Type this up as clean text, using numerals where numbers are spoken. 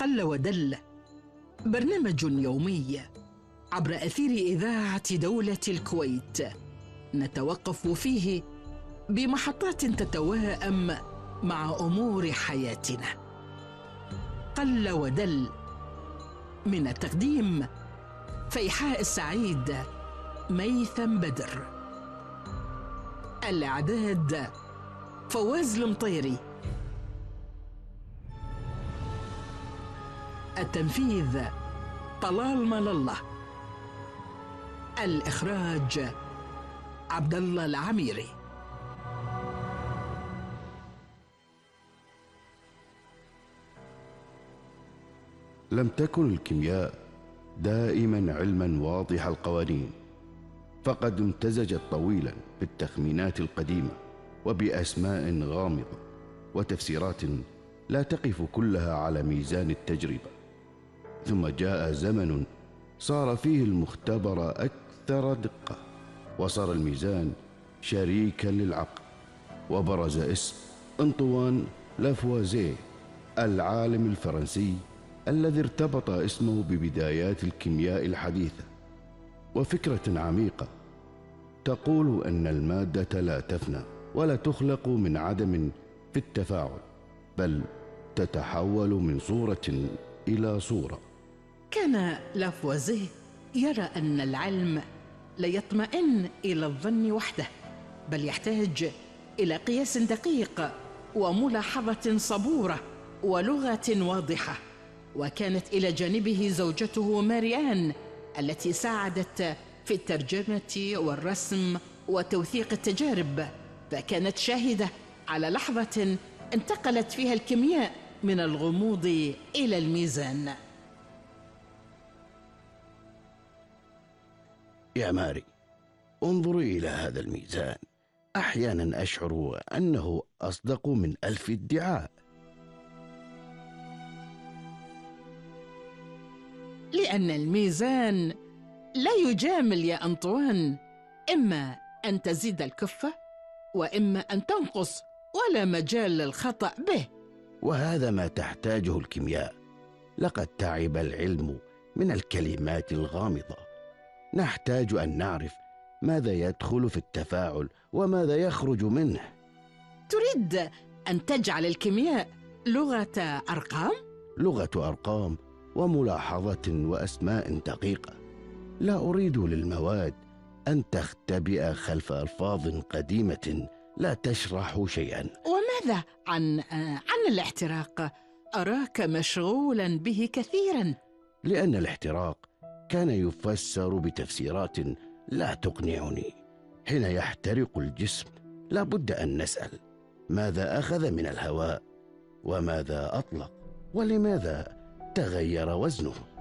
قل ودل، برنامج يومي عبر أثير إذاعة دولة الكويت، نتوقف فيه بمحطات تتوائم مع أمور حياتنا. قل ودل، من التقديم فيحاء السعيد، ميثم بدر. الإعداد فواز المطيري. التنفيذ طلال مال الله. الإخراج عبد الله العميري. لم تكن الكيمياء دائما علما واضح القوانين، فقد امتزجت طويلا بالتخمينات القديمة وبأسماء غامضة وتفسيرات لا تقف كلها على ميزان التجربة. ثم جاء زمن صار فيه المختبر أكثر دقة، وصار الميزان شريكا للعقل، وبرز اسم أنطوان لافوازيه، العالم الفرنسي الذي ارتبط اسمه ببدايات الكيمياء الحديثة وفكرة عميقة تقول أن المادة لا تفنى ولا تخلق من عدم في التفاعل، بل تتحول من صورة إلى صورة. كان لافوازيه يرى أن العلم لا يطمئن إلى الظن وحده، بل يحتاج إلى قياس دقيق وملاحظة صبورة ولغة واضحة. وكانت إلى جانبه زوجته ماريان التي ساعدت في الترجمة والرسم وتوثيق التجارب، فكانت شاهدة على لحظة انتقلت فيها الكيمياء من الغموض إلى الميزان. يا ماري، انظري إلى هذا الميزان، أحيانا أشعر أنه أصدق من 1000 ادعاء. لأن الميزان لا يجامل يا أنطوان، إما أن تزيد الكفة وإما أن تنقص، ولا مجال للخطأ به. وهذا ما تحتاجه الكيمياء. لقد تعب العلم من الكلمات الغامضة. نحتاج أن نعرف ماذا يدخل في التفاعل وماذا يخرج منه. تريد أن تجعل الكيمياء لغة أرقام؟ لغة أرقام وملاحظة وأسماء دقيقة. لا أريد للمواد أن تختبئ خلف ألفاظ قديمة لا تشرح شيئا. وماذا عن الاحتراق؟ أراك مشغولا به كثيرا. لأن الاحتراق كان يفسر بتفسيرات لا تقنعني. حين يحترق الجسم لا بد أن نسأل: ماذا أخذ من الهواء؟ وماذا أطلق؟ ولماذا تغير وزنه؟